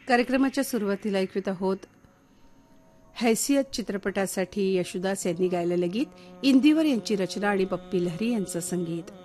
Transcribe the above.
कार्यक्रमाच्या सुरुवातीला ऐकत आहोत हैसियत चित्रपटासाठी यशुदास यांनी गायलेलं गीत इंदिवर यांची रचना आणि पप्पी लहरी यांचं संगीत.